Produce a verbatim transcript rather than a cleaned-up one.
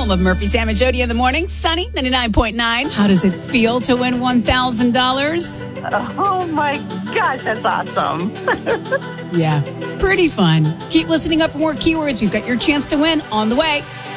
home of Murphy, Sam, and Jody in the morning. Sunny, ninety-nine point nine. How does it feel to win one thousand dollars? Oh, my gosh, that's awesome. Yeah, pretty fun. Keep listening up for more keywords. You've got your chance to win on the way.